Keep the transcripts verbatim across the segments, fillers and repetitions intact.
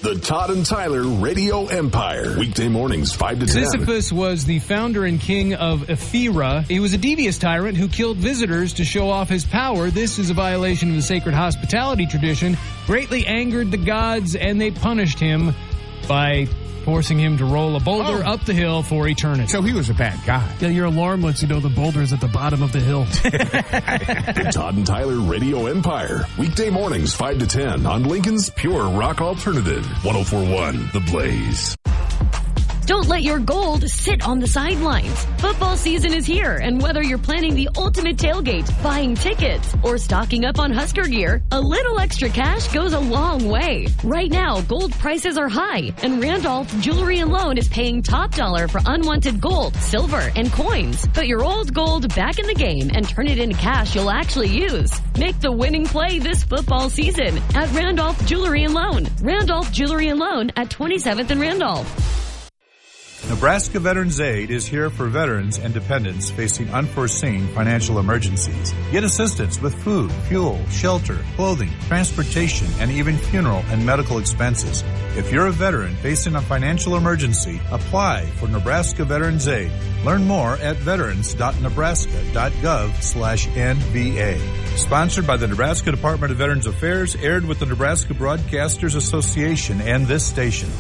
The Todd and Tyler Radio Empire. Weekday mornings, five to ten. Sisyphus was the founder and king of Ephyra. He was a devious tyrant who killed visitors to show off his power. This is a violation of the sacred hospitality tradition. Greatly angered the gods, and they punished him by forcing him to roll a boulder oh. up the hill for eternity. So he was a bad guy. Yeah, your alarm lets you know the boulder is at the bottom of the hill. The Todd and Tyler Radio Empire. Weekday mornings, five to ten on Lincoln's Pure Rock Alternative. one oh four point one The Blaze. Don't let your gold sit on the sidelines. Football season is here, and whether you're planning the ultimate tailgate, buying tickets, or stocking up on Husker gear, a little extra cash goes a long way. Right now, gold prices are high, and Randolph Jewelry and Loan is paying top dollar for unwanted gold, silver, and coins. Put your old gold back in the game and turn it into cash you'll actually use. Make the winning play this football season at Randolph Jewelry and Loan. Randolph Jewelry and Loan at twenty-seventh and Randolph. Nebraska Veterans Aid is here for veterans and dependents facing unforeseen financial emergencies. Get assistance with food, fuel, shelter, clothing, transportation, and even funeral and medical expenses. If you're a veteran facing a financial emergency, apply for Nebraska Veterans Aid. Learn more at veterans.nebraska.gov slash NVA. Sponsored by the Nebraska Department of Veterans Affairs, aired with the Nebraska Broadcasters Association and this station.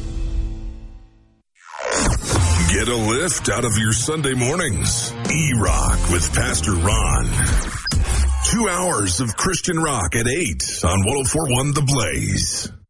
Get a lift out of your Sunday mornings. E-Rock with Pastor Ron. Two hours of Christian rock at eight on one oh four point one The Blaze.